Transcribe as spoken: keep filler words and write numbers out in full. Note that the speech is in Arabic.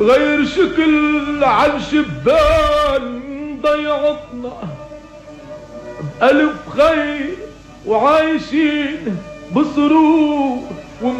غير شكل عن شبان ضيعتنا بألف خير وعايشين بسرور